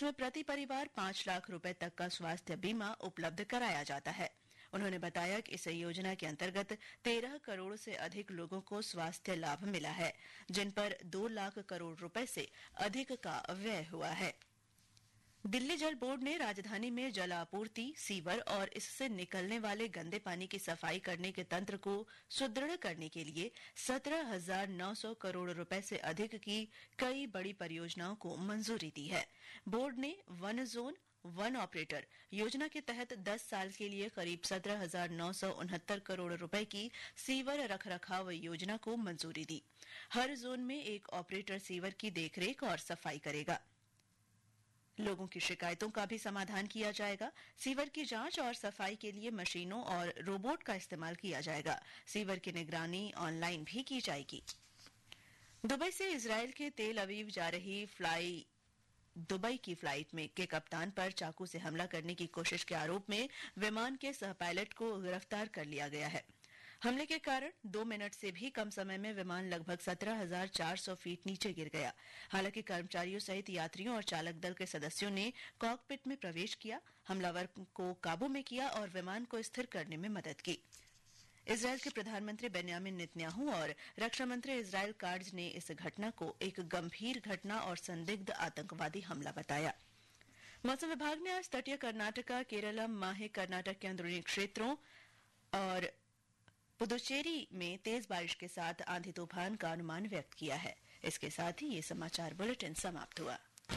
जिसमें प्रति परिवार 5 लाख रुपए तक का स्वास्थ्य बीमा उपलब्ध कराया जाता है। उन्होंने बताया कि इस योजना के अंतर्गत 13 करोड़ से अधिक लोगों को स्वास्थ्य लाभ मिला है, जिन पर 2 लाख करोड़ रुपए से अधिक का व्यय हुआ है। दिल्ली जल बोर्ड ने राजधानी में जल आपूर्ति, सीवर और इससे निकलने वाले गंदे पानी की सफाई करने के तंत्र को सुदृढ़ करने के लिए 17,900 करोड़ रुपए से अधिक की कई बड़ी परियोजनाओं को मंजूरी दी है। बोर्ड ने वन जोन वन ऑपरेटर योजना के तहत 10 साल के लिए करीब 17,969 करोड़ रुपए की सीवर रखरखाव योजना को मंजूरी दी। हर जोन में एक ऑपरेटर सीवर की देखरेख और सफाई करेगा। लोगों की शिकायतों का भी समाधान किया जाएगा। सीवर की जांच और सफाई के लिए मशीनों और रोबोट का इस्तेमाल किया जाएगा। सीवर की निगरानी ऑनलाइन भी की जाएगी। दुबई से इजरायल के तेल अवीव जा रही दुबई की फ्लाइट में के कप्तान पर चाकू से हमला करने की कोशिश के आरोप में विमान के सह पायलट को गिरफ्तार कर लिया गया है। हमले के कारण 2 मिनट से भी कम समय में विमान लगभग 17,400 फीट नीचे गिर गया। हालांकि कर्मचारियों सहित यात्रियों और चालक दल के सदस्यों ने कॉकपिट में प्रवेश किया, हमलावर को काबू में किया और विमान को स्थिर करने में मदद की। इजरायल के प्रधानमंत्री बेन्यामिन नेतन्याहू और रक्षा मंत्री इजराइल काट्ज ने इस घटना को एक गंभीर घटना और संदिग्ध आतंकवादी हमला बताया। मौसम विभाग ने आज तटीय कर्नाटका, केरलम, माहे कर्नाटक के अंदरूनी क्षेत्रों और पुदुचेरी में तेज बारिश के साथ आंधी तूफान का अनुमान व्यक्त किया है। इसके साथ ही ये समाचार बुलेटिन समाप्त हुआ।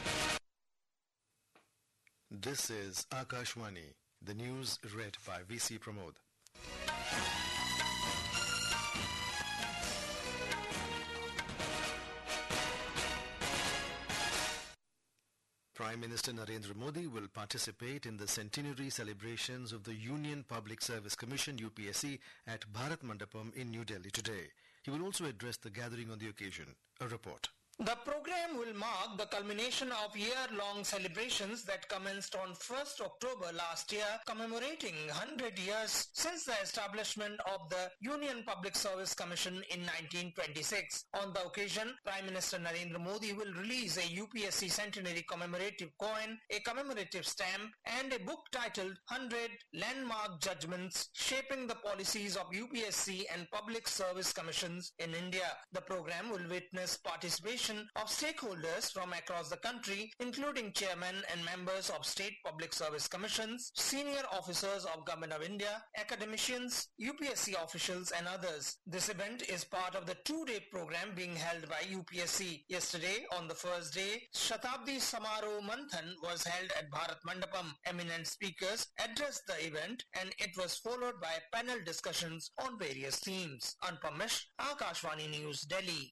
This is Akashvani, the news red bye VC Pramod. Prime Minister Narendra Modi will participate in the centenary celebrations of the Union Public Service Commission UPSC at Bharat Mandapam in New Delhi today. He will also address the gathering on the occasion. A report. The program will mark the culmination of year-long celebrations that commenced on 1st October last year, commemorating 100 years since the establishment of the Union Public Service Commission in 1926. On the occasion, Prime Minister Narendra Modi will release a UPSC centenary commemorative coin, a commemorative stamp, and a book titled 100 Landmark Judgments Shaping the Policies of UPSC and Public Service Commissions in India. The program will witness participation of stakeholders from across the country, including chairmen and members of state public service commissions, senior officers of Government of India, academicians, UPSC officials and others. This event is part of the 2-day program being held by UPSC. Yesterday, on the first day, Shatabdi Samaro Manthan was held at Bharat Mandapam. Eminent speakers addressed the event and it was followed by panel discussions on various themes. Anupam Mishra, Akashvani News, Delhi.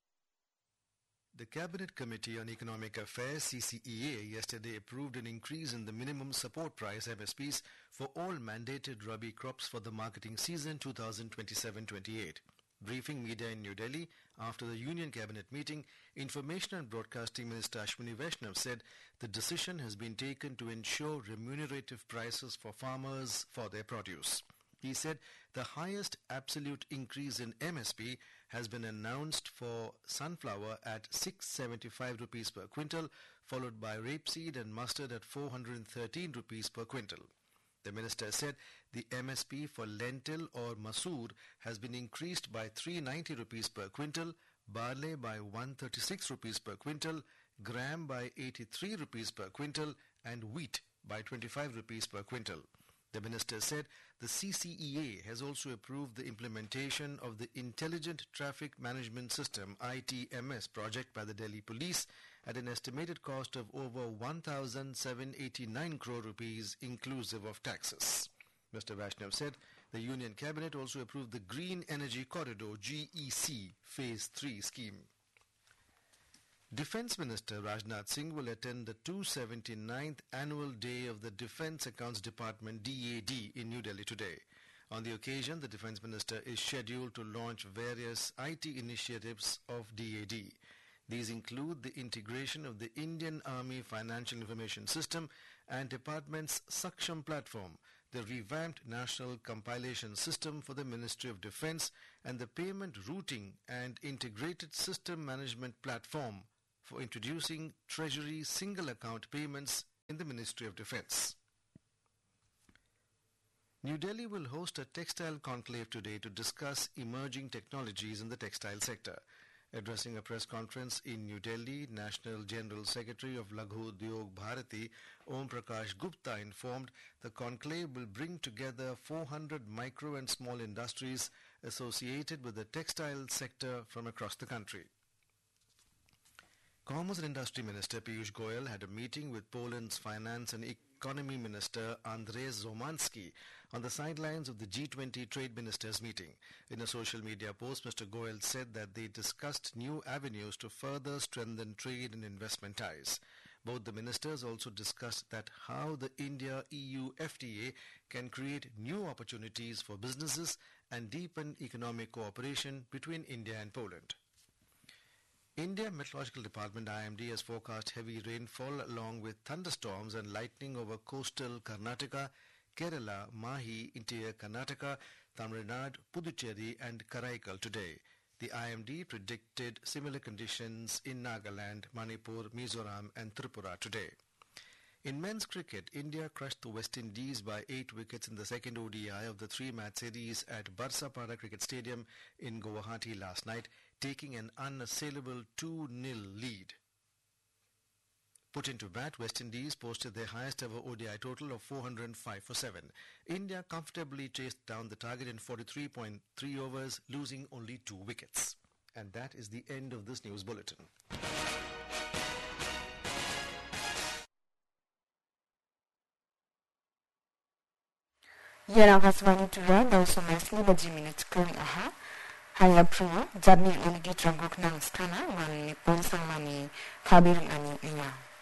The Cabinet Committee on Economic Affairs CCEA yesterday approved an increase in the minimum support price MSPs for all mandated rabi crops for the marketing season 2027-28. Briefing media in New Delhi after the Union Cabinet meeting, Information and Broadcasting Minister Ashwini Vaishnav said the decision has been taken to ensure remunerative prices for farmers for their produce. He said the highest absolute increase in MSP has been announced for sunflower at 675 rupees per quintal, followed by rapeseed and mustard at 413 rupees per quintal. The minister said the MSP for lentil or masoor has been increased by 390 rupees per quintal, barley by 136 rupees per quintal, gram by 83 rupees per quintal, and wheat by 25 rupees per quintal. The minister said the CCEA has also approved the implementation of the Intelligent Traffic Management System ITMS project by the Delhi Police at an estimated cost of over 1,789 crore rupees inclusive of taxes. Mr. Vaishnav said the Union Cabinet also approved the Green Energy Corridor GEC Phase 3 scheme. Defence Minister Rajnath Singh will attend the 279th Annual Day of the Defence Accounts Department DAD in New Delhi today. On the occasion, the Defence Minister is scheduled to launch various IT initiatives of DAD. These include the integration of the Indian Army Financial Information System and Department's Saksham platform, the revamped National Compilation System for the Ministry of Defence, and the Payment Routing and Integrated System Management Platform for introducing Treasury single account payments in the Ministry of Defence. New Delhi will host a textile conclave today to discuss emerging technologies in the textile sector. Addressing a press conference in New Delhi, National General Secretary of Laghu Udyog Bharati, Om Prakash Gupta, informed the conclave will bring together 400 micro and small industries associated with the textile sector from across the country. Commerce and Industry Minister Piyush Goyal had a meeting with Poland's Finance and Economy Minister Andrzej Zomanski on the sidelines of the G20 Trade Ministers meeting. In a social media post, Mr. Goyal said that they discussed new avenues to further strengthen trade and investment ties. Both the ministers also discussed that how the India-EU FTA can create new opportunities for businesses and deepen economic cooperation between India and Poland. India Meteorological Department IMD has forecast heavy rainfall along with thunderstorms and lightning over coastal Karnataka, Kerala, Mahi, interior Karnataka, Tamil Nadu, Puducherry and Karaikal today. The IMD predicted similar conditions in Nagaland, Manipur, Mizoram and Tripura today. In men's cricket, India crushed the West Indies by 8 wickets in the second ODI of the 3-match series at Barsapada Cricket Stadium in Guwahati last night, taking an unassailable 2-0 lead. Put into bat, West Indies posted their highest ever ODI total of 405 for 7. India comfortably chased down the target in 43.3 overs, losing only 2 wickets. And that is the end of this news bulletin. Yan ang kaswani tura daw sumasli ba minutes kung aha. Haya pruno, jadni uligi trangok ng skana, wan ni ponsang mani kabiring ani inga.